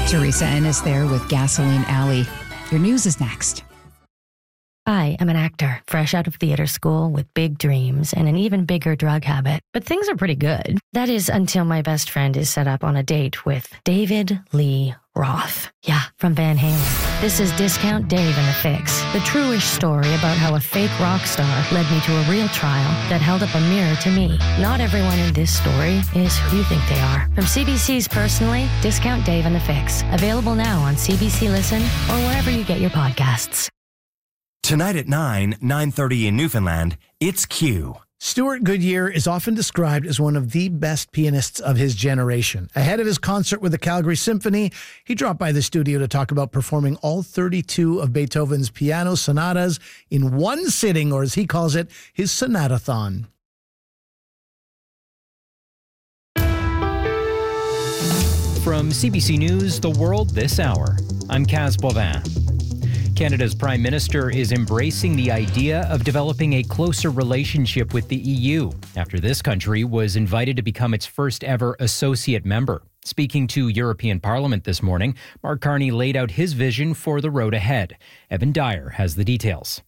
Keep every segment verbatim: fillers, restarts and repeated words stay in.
Teresa Ennis there with Gasoline Alley. Your news is next. I am an actor, fresh out of theater school with big dreams and an even bigger drug habit. But things are pretty good. That is until my best friend is set up on a date with David Lee Roth. Yeah, from Van Halen. This is Discount Dave and the Fix, the true-ish story about how a fake rock star led me to a real trial that held up a mirror to me. Not everyone in this story is who you think they are. From C B C's Personally, Discount Dave and the Fix. Available now on C B C Listen or wherever you get your podcasts. Tonight at nine, nine thirty in Newfoundland, it's Q. Stuart Goodyear is often described as one of the best pianists of his generation. Ahead of his concert with the Calgary Symphony, he dropped by the studio to talk about performing all thirty-two of Beethoven's piano sonatas in one sitting, or as he calls it, his sonatathon. From C B C News, The World This Hour, I'm Kaz Bovin. Canada's Prime Minister is embracing the idea of developing a closer relationship with the E U after this country was invited to become its first ever associate member. Speaking to European Parliament this morning, Mark Carney laid out his vision for the road ahead. Evan Dyer has the details.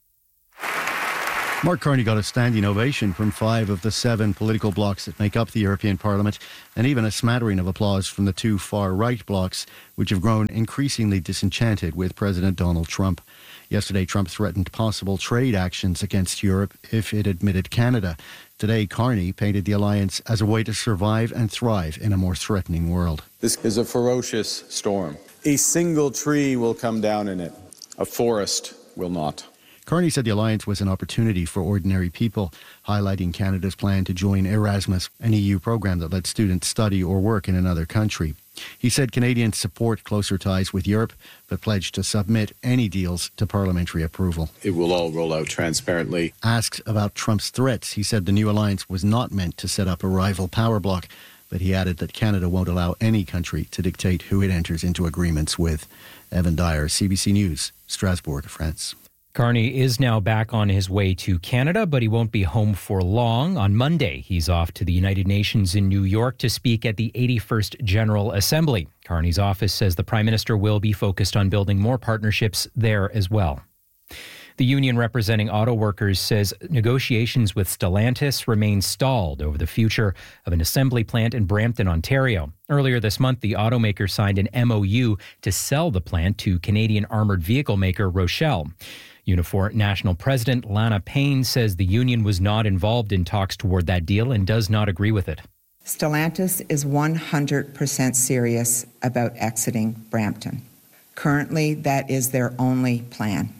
Mark Carney got a standing ovation from five of the seven political blocs that make up the European Parliament, and even a smattering of applause from the two far-right blocs, which have grown increasingly disenchanted with President Donald Trump. Yesterday, Trump threatened possible trade actions against Europe if it admitted Canada. Today, Carney painted the alliance as a way to survive and thrive in a more threatening world. This is a ferocious storm. A single tree will come down in it. A forest will not. Carney said the alliance was an opportunity for ordinary people, highlighting Canada's plan to join Erasmus, an E U program that lets students study or work in another country. He said Canadians support closer ties with Europe, but pledged to submit any deals to parliamentary approval. It will all roll out transparently. Asked about Trump's threats, he said the new alliance was not meant to set up a rival power bloc, but he added that Canada won't allow any country to dictate who it enters into agreements with. Evan Dyer, C B C News, Strasbourg, France. Carney is now back on his way to Canada, but he won't be home for long. On Monday, he's off to the United Nations in New York to speak at the eighty-first General Assembly. Carney's office says the Prime Minister will be focused on building more partnerships there as well. The union representing auto workers says negotiations with Stellantis remain stalled over the future of an assembly plant in Brampton, Ontario. Earlier this month, the automaker signed an M O U to sell the plant to Canadian armored vehicle maker Rochelle. Unifor National President Lana Payne says the union was not involved in talks toward that deal and does not agree with it. Stellantis is one hundred percent serious about exiting Brampton. Currently, that is their only plan.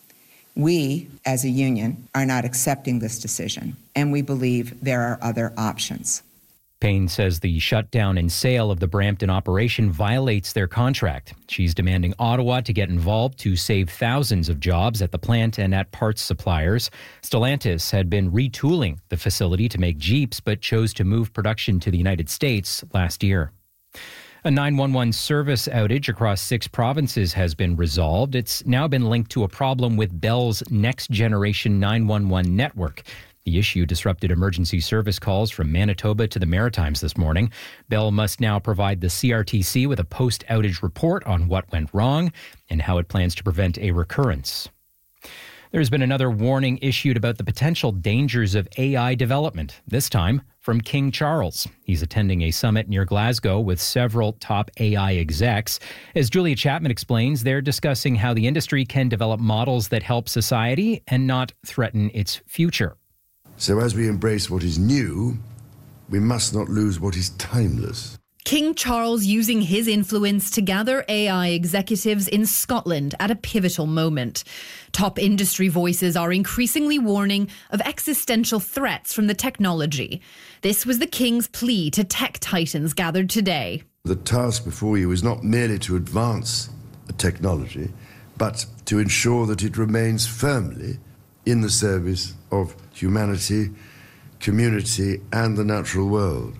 We, as a union, are not accepting this decision, and we believe there are other options. Payne says the shutdown and sale of the Brampton operation violates their contract. She's demanding Ottawa to get involved to save thousands of jobs at the plant and at parts suppliers. Stellantis had been retooling the facility to make Jeeps, but chose to move production to the United States last year. A nine one one service outage across six provinces has been resolved. It's now been linked to a problem with Bell's next generation nine one one network. The issue disrupted emergency service calls from Manitoba to the Maritimes this morning. Bell must now provide the C R T C with a post-outage report on what went wrong and how it plans to prevent a recurrence. There's been another warning issued about the potential dangers of A I development, this time from King Charles. He's attending a summit near Glasgow with several top A I execs. As Julia Chapman explains, they're discussing how the industry can develop models that help society and not threaten its future. So as we embrace what is new, we must not lose what is timeless. King Charles using his influence to gather A I executives in Scotland at a pivotal moment. Top industry voices are increasingly warning of existential threats from the technology. This was the King's plea to tech titans gathered today. The task before you is not merely to advance a technology, but to ensure that it remains firmly in the service of humanity, community, and the natural world.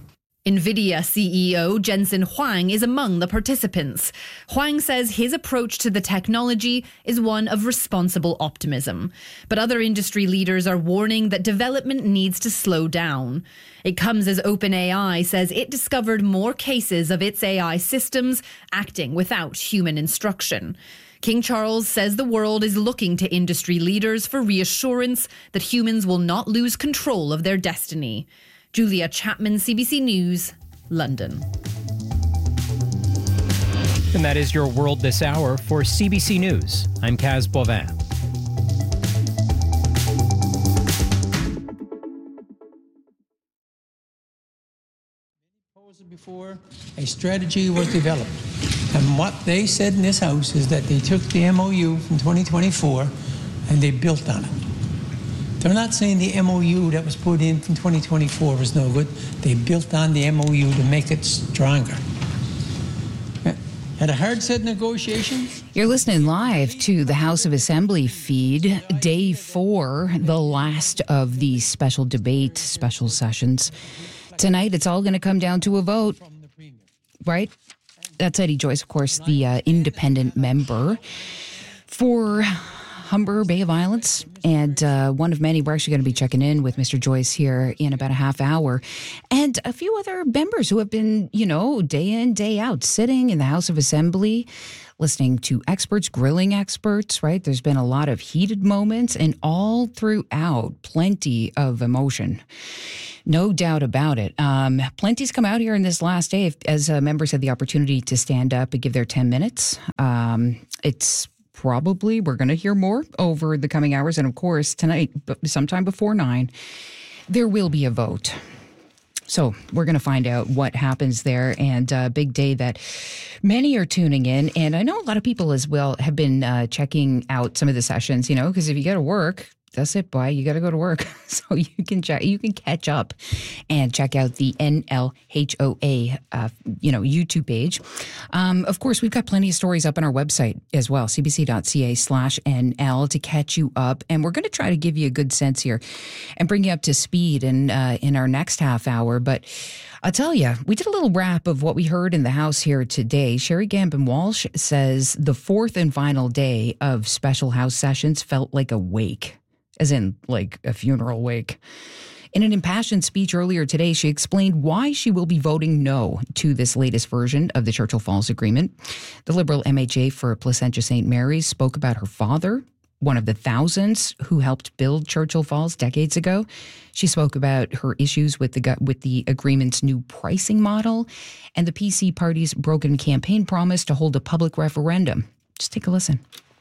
NVIDIA C E O Jensen Huang is among the participants. Huang says his approach to the technology is one of responsible optimism. But other industry leaders are warning that development needs to slow down. It comes as OpenAI says it discovered more cases of its A I systems acting without human instruction. King Charles says the world is looking to industry leaders for reassurance that humans will not lose control of their destiny. Julia Chapman, C B C News, London. And that is your World This Hour for C B C News. I'm Kaz Bovin. Before a strategy was developed. And what they said in this House is that they took the M O U from twenty twenty-four and they built on it. They're not saying the M O U that was put in from twenty twenty-four was no good. They built on the M O U to make it stronger. Had a hard-set negotiation. You're listening live to the House of Assembly feed, day four, the last of the special debate, special sessions. Tonight, it's all going to come down to a vote, right? That's Eddie Joyce, of course, the uh, independent member for Humber Bay of Islands, and uh, one of many. We're actually going to be checking in with Mister Joyce here in about a half hour, and a few other members who have been, you know, day in, day out, sitting in the House of Assembly, listening to experts, grilling experts, right? There's been a lot of heated moments, and all throughout, plenty of emotion. No doubt about it. Um, plenty's come out here in this last day if, as uh, members had the opportunity to stand up and give their ten minutes. Um, it's probably, we're going to hear more over the coming hours. And of course, tonight, sometime before nine, there will be a vote. So we're going to find out what happens there, and a uh, big day that many are tuning in. And I know a lot of people as well have been uh, checking out some of the sessions, you know, because if you got to work, that's it, boy. You got to go to work. So you can check, you can catch up and check out the N L H O A, uh, you know, YouTube page. Um, of course, we've got plenty of stories up on our website as well, cbc.ca slash NL to catch you up. And we're going to try to give you a good sense here and bring you up to speed in, uh, in our next half hour. But I'll tell you, we did a little wrap of what we heard in the House here today. Sherry Gambin Walsh says the fourth and final day of special House sessions felt like a wake. As in, like, a funeral wake. In an impassioned speech earlier today, she explained why she will be voting no to this latest version of the Churchill Falls Agreement. The Liberal M H A for Placentia Saint Mary's spoke about her father, one of the thousands who helped build Churchill Falls decades ago. She spoke about her issues with the with the agreement's new pricing model and the P C party's broken campaign promise to hold a public referendum. Just take a listen.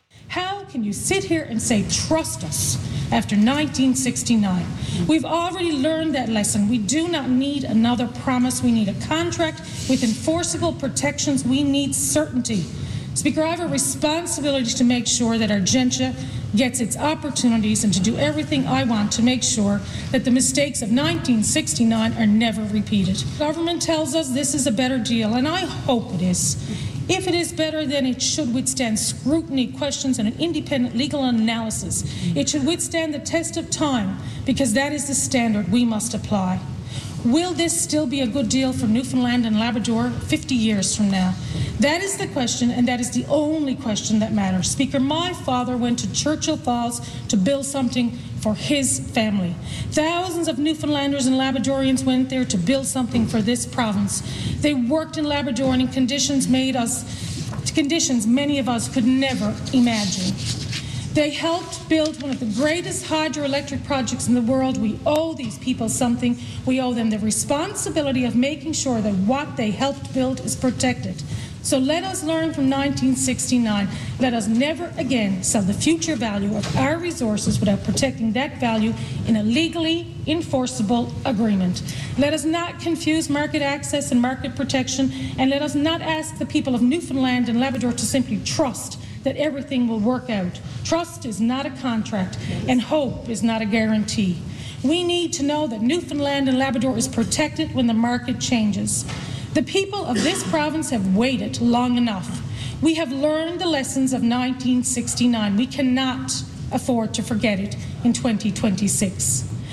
How can you sit here and say, trust us, after nineteen sixty-nine? We've already learned that lesson. We do not need another promise. We need a contract with enforceable protections. We need certainty. Speaker, I have a responsibility to make sure that Argentia gets its opportunities and to do everything I want to make sure that the mistakes of nineteen sixty-nine are never repeated. Government tells us this is a better deal, and I hope it is. If it is better, then it should withstand scrutiny, questions, and an independent legal analysis. It should withstand the test of time, because that is the standard we must apply. Will this still be a good deal for Newfoundland and Labrador fifty years from now? That is the question, and that is the only question that matters. Speaker, my father went to Churchill Falls to build something for his family. Thousands of Newfoundlanders and Labradorians went there to build something for this province. They worked in Labrador in conditions made us, conditions many of us could never imagine. They helped build one of the greatest hydroelectric projects in the world. We owe these people something. We owe them the responsibility of making sure that what they helped build is protected. So let us learn from nineteen sixty-nine. Let us never again sell the future value of our resources without protecting that value in a legally enforceable agreement. Let us not confuse market access and market protection, and let us not ask the people of Newfoundland and Labrador to simply trust that everything will work out. Trust is not a contract, and hope is not a guarantee. We need to know that Newfoundland and Labrador is protected when the market changes. The people of this province have waited long enough. We have learned the lessons of nineteen sixty-nine. We cannot afford to forget it in twenty twenty-six.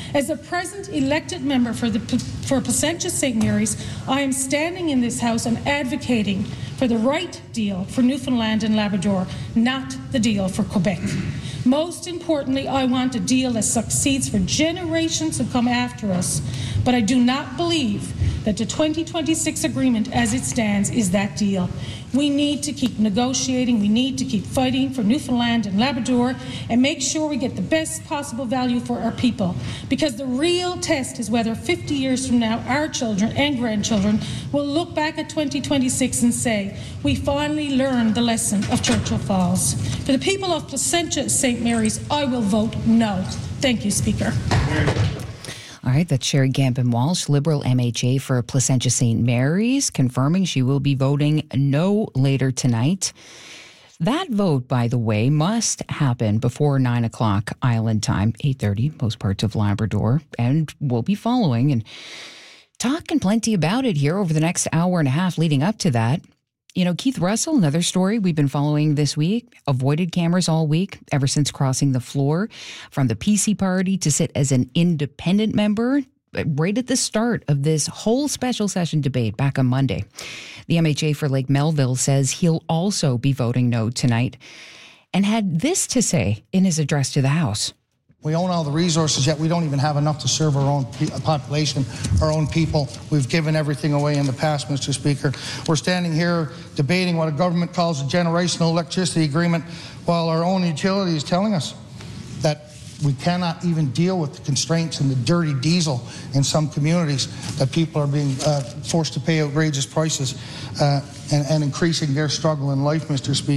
As a present elected member for, the, for Placentia Saint Mary's, I am standing in this House and advocating for the right deal for Newfoundland and Labrador, not the deal for Quebec. Most importantly, I want a deal that succeeds for generations to come after us, but I do not believe that the twenty twenty-six agreement as it stands is that deal. We need to keep negotiating, we need to keep fighting for Newfoundland and Labrador and make sure we get the best possible value for our people, because the real test is whether fifty years from now our children and grandchildren will look back at twenty twenty-six and say, we finally learned the lesson of Churchill Falls. For the people of Placentia Saint Mary's, I will vote no. Thank you, Speaker. All right, that's Sherry Gambin-Walsh, Liberal M H A for Placentia Saint Mary's, confirming she will be voting no later tonight. That vote, by the way, must happen before nine o'clock Island time, eight thirty, most parts of Labrador, and we'll be following and talking plenty about it here over the next hour and a half leading up to that. You know, Keith Russell, another story we've been following this week, avoided cameras all week ever since crossing the floor from the P C party to sit as an independent member right at the start of this whole special session debate back on Monday. The M H A for Lake Melville says he'll also be voting no tonight and had this to say in his address to the House. We own all the resources, yet we don't even have enough to serve our own population, our own people. We've given everything away in the past, Mister Speaker. We're standing here debating what a government calls a generational electricity agreement, while our own utility is telling us that we cannot even deal with the constraints and the dirty diesel in some communities, that people are being uh, forced to pay outrageous prices uh, and, and increasing their struggle in life, Mister Speaker.